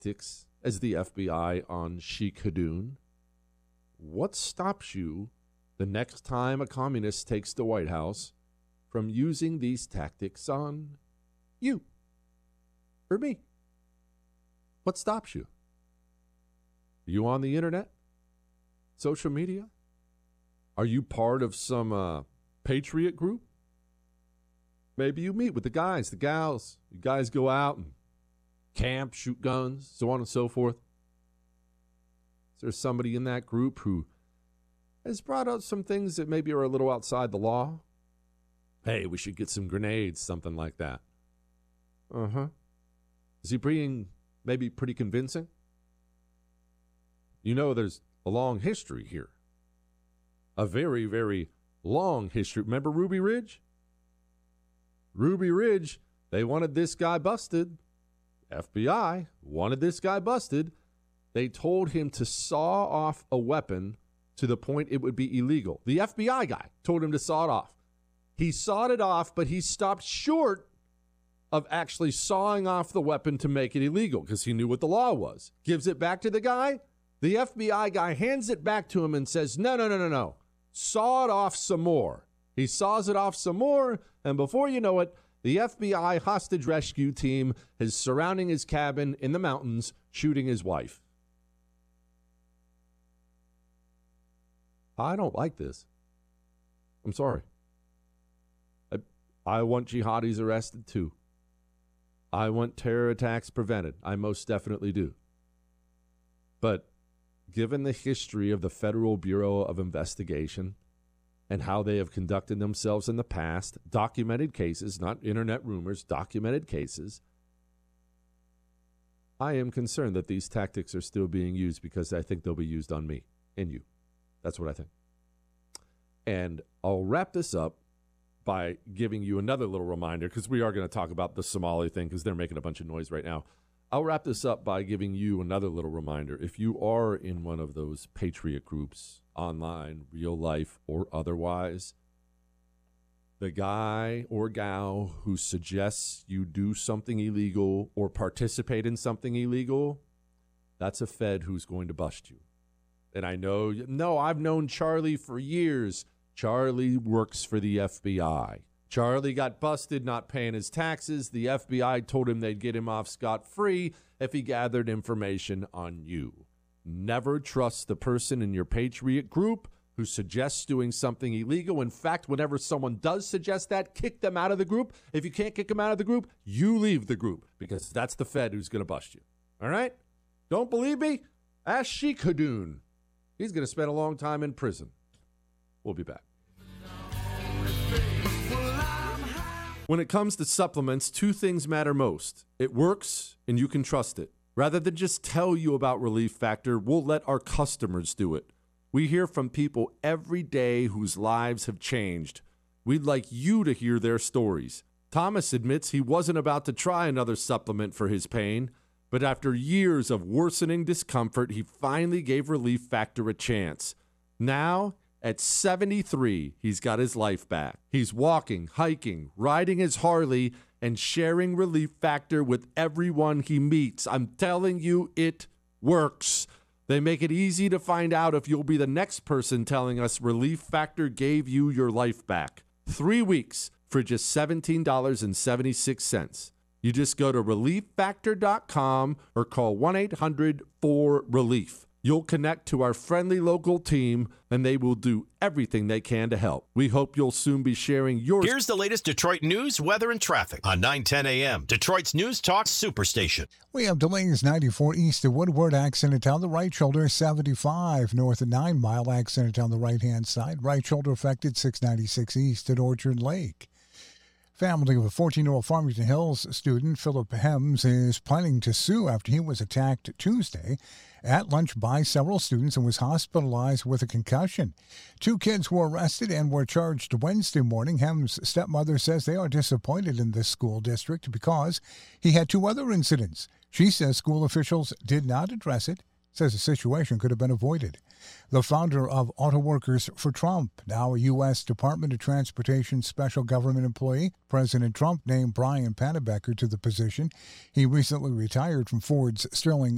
tactics as the FBI on Sheikh Hadoon. What stops you the next time a communist takes the White House from using these tactics on you or me? What stops you? Are you on the internet? Social media? Are you part of some patriot group? Maybe you meet with the guys, the gals. You guys go out and camp, shoot guns, so on and so forth. Is there somebody in that group who has brought out some things that maybe are a little outside the law? Hey, we should get some grenades, something like that. Uh-huh. Is he being maybe pretty convincing? You know, there's a long history here. A very, very long history. Remember Ruby Ridge? Ruby Ridge, they wanted this guy busted. FBI wanted this guy busted. They told him to saw off a weapon to the point it would be illegal. The FBI guy told him to saw it off. He sawed it off, but he stopped short of actually sawing off the weapon to make it illegal because he knew what the law was. Gives it back to the guy. The FBI guy hands it back to him and says, no. Saw it off some more. He saws it off some more, and before you know it, the FBI hostage rescue team is surrounding his cabin in the mountains, shooting his wife. I don't like this. I'm sorry. I want jihadis arrested too. I want terror attacks prevented. I most definitely do. But given the history of the Federal Bureau of Investigation and how they have conducted themselves in the past, documented cases, not internet rumors, documented cases, I am concerned that these tactics are still being used because I think they'll be used on me and you. That's what I think. And I'll wrap this up by giving you another little reminder, because we are going to talk about the Somali thing because they're making a bunch of noise right now. I'll wrap this up by giving you another little reminder. If you are in one of those patriot groups, online, real life, or otherwise, the guy or gal who suggests you do something illegal or participate in something illegal, that's a Fed who's going to bust you. And I know, no, I've known Charlie for years. Charlie works for the FBI. Charlie got busted not paying his taxes. The FBI told him they'd get him off scot-free if he gathered information on you. Never trust the person in your patriot group who suggests doing something illegal. In fact, whenever someone does suggest that, kick them out of the group. If you can't kick them out of the group, you leave the group, because that's the Fed who's going to bust you. All right? Don't believe me? Ask Sheikh Hadoon. He's going to spend a long time in prison. We'll be back. When it comes to supplements, two things matter most. It works, and you can trust it. Rather than just tell you about Relief Factor, we'll let our customers do it. We hear from people every day whose lives have changed. We'd like you to hear their stories. Thomas admits he wasn't about to try another supplement for his pain, but after years of worsening discomfort, he finally gave Relief Factor a chance. Now, at 73, he's got his life back. He's walking, hiking, riding his Harley, and sharing Relief Factor with everyone he meets. I'm telling you, it works. They make it easy to find out if you'll be the next person telling us Relief Factor gave you your life back. 3 weeks for just $17.76. You just go to relieffactor.com or call 1-800-4RELIEF. You'll connect to our friendly local team, and they will do everything they can to help. We hope you'll soon be sharing your... Here's the latest Detroit news, weather, and traffic on 910 a.m. Detroit's News Talk Superstation. We have delays 94 east of Woodward, accident on the right shoulder, 75 north of 9 Mile, accident on the right-hand side. Right shoulder affected, 696 east at Orchard Lake. Family of a 14-year-old Farmington Hills student, Philip Hems, is planning to sue after he was attacked Tuesday at lunch by several students and was hospitalized with a concussion. 2 kids were arrested and were charged Wednesday morning. Hems' stepmother says they are disappointed in this school district because he had 2 other incidents. She says school officials did not address it, says the situation could have been avoided. The founder of Auto Workers for Trump, now a U.S. Department of Transportation special government employee, President Trump named Brian Panebecker to the position. He recently retired from Ford's Sterling